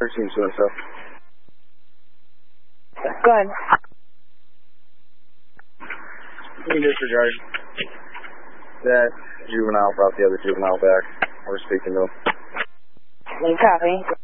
13 so. Go ahead. You can disregard that juvenile brought the other juvenile back. We're speaking to him. Copy.